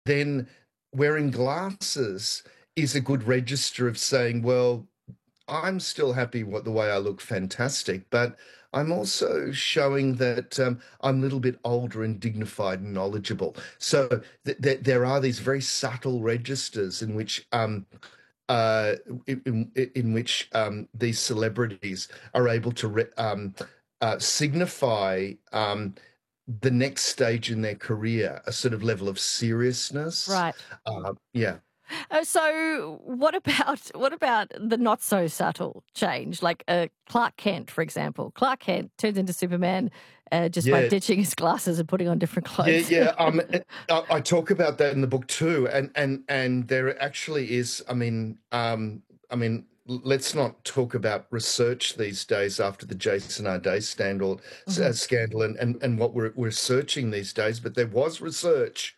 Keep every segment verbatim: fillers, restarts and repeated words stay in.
then wearing glasses is a good register of saying, well, I'm still happy with the way I look, fantastic, but I'm also showing that um, I'm a little bit older and dignified and knowledgeable. So th th there are these very subtle registers in which um, uh, in, in, in which um, these celebrities are able to re um, uh, signify um, the next stage in their career, a sort of level of seriousness. Right. Uh, yeah. Uh, so what about what about the not so subtle change, like uh, Clark Kent, for example? Clark Kent turns into Superman uh, just by Yeah. ditching his glasses and putting on different Yeah, clothes. yeah. Um, I, I talk about that in the book too, and and and there actually is. I mean, um, I mean, l- let's not talk about research these days after the Jason Arday scandal, s- hmm uh, scandal, and and and what we're we're searching these days. But there was research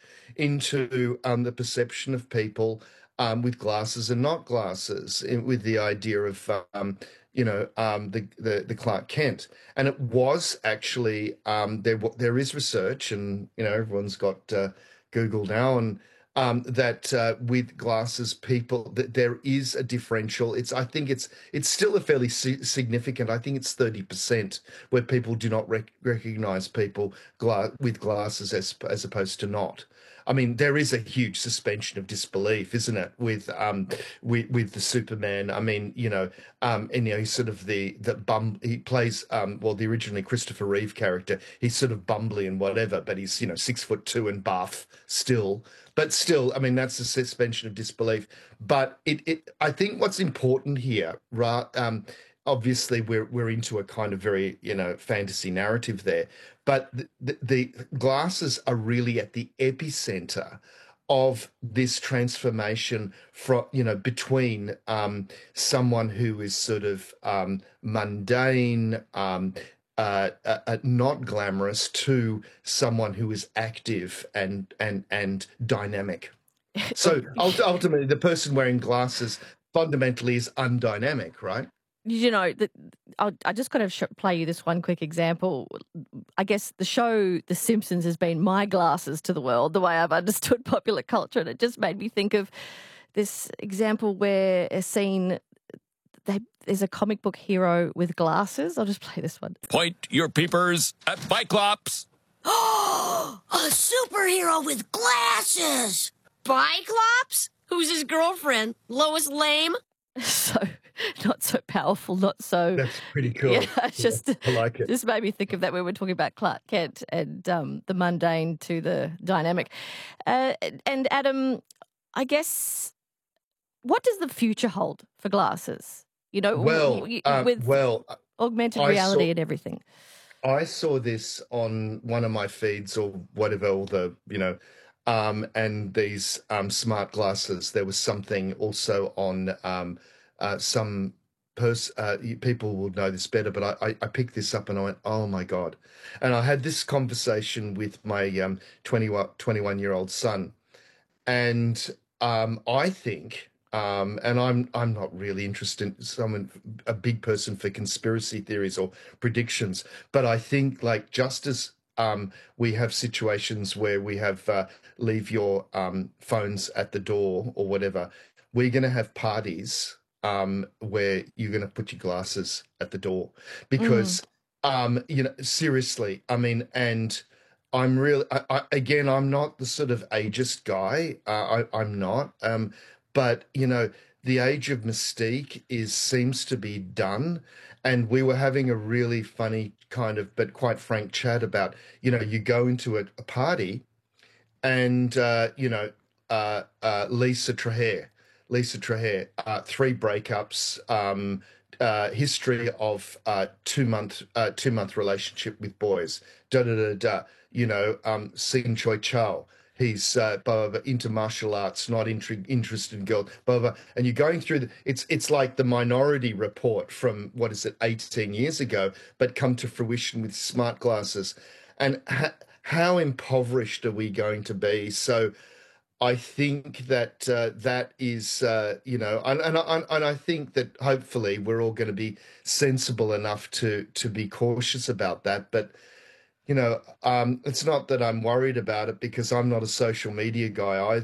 into um, the perception of people um, with glasses and not glasses, in, with the idea of um, you know um, the, the the Clark Kent. And it was actually um, there. There is research, and you know everyone's got uh, Google now, and um, that uh, with glasses, people that there is a differential. It's I think it's it's still a fairly si significant. I think it's thirty percent where people do not rec recognize people gla with glasses as as opposed to not. I mean, there is a huge suspension of disbelief, isn't it, with um with with the Superman? I mean, you know, um, and you know, he's sort of the the bum. He plays um, well, the originally Christopher Reeve character. He's sort of bumbly and whatever, but he's you know six foot two and buff still. But still, I mean, that's a suspension of disbelief. But it, it I think what's important here, right? Um, obviously, we're we're into a kind of very you know fantasy narrative there, but the, the, the glasses are really at the epicenter of this transformation from you know between um, someone who is sort of um, mundane, um, uh, uh, uh, not glamorous, to someone who is active and and and dynamic. So ult- ultimately, the person wearing glasses fundamentally is undynamic, right? You know, the, I'll, I just got to sh- play you this one quick example. I guess the show The Simpsons has been my glasses to the world, the way I've understood popular culture, and it just made me think of this example where a scene they, there's a comic book hero with glasses. I'll just play this one. Point your peepers at Biclops. Oh, a superhero with glasses! Biclops? Who's his girlfriend? Lois Lame? So not so powerful, not so. That's pretty cool. Yeah, it's Yeah, just I like it. just made me think of that when we're talking about Clark Kent and um, the mundane to the dynamic. Uh, and Adam, I guess, what does the future hold for glasses? You know, Well, w- w- um, with well, augmented I saw reality and everything. I saw this on one of my feeds or whatever, all the, you know, um, and these um, smart glasses. There was something also on um, uh, some pers uh, y- people will know this better, but I, I, I picked this up and I went, oh my God. And I had this conversation with my um, twenty-one, twenty-one year old son. And um, I think, um, and I'm I'm not really interested in someone a big person for conspiracy theories or predictions, but I think like just as um, we have situations where we have uh, leave your um, phones at the door or whatever, we're going to have parties um, where you're going to put your glasses at the door Mm. because um, you know seriously, I mean, and I'm really, I, I, again, I'm not the sort of ageist guy. Uh, I, I'm not. Um, but, you know, the age of mystique is seems to be done. And we were having a really funny kind of, but quite frank chat about, you know, you go into a, a party and, uh, you know, uh, uh, Lisa Traher, Lisa Traher, uh, three breakups, um, uh, history of uh, two month uh, two month relationship with boys, da da da da. You know, um, Sing Choi Chow. He's uh, blah, blah, blah, into martial arts, not intri- interested in girls, blah, blah, blah. And you're going through the, it's it's like the Minority Report from what is it, eighteen years ago, but come to fruition with smart glasses. And ha- how impoverished are we going to be? So I think that uh, that is, uh, you know, and, and, and and I think that hopefully we're all going to be sensible enough to to be cautious about that. But you know, um, it's not that I'm worried about it because I'm not a social media guy either.